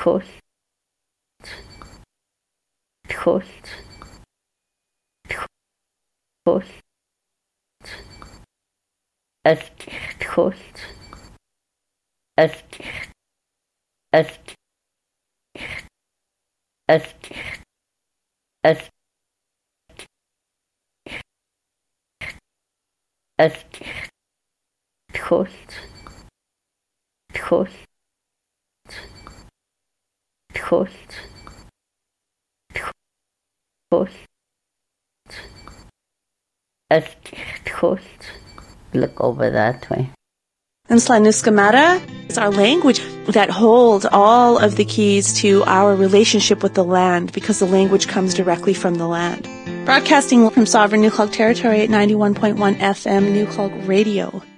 Tchult, tchult, tchult, tchult, tchult, tchult, tchult, tchult. Look over that way. And Slanuska is our language that holds all of the keys to our relationship with the land, because the language comes directly from the land. Broadcasting from sovereign Nuklalk territory at 91.1 FM Nuklalk Radio.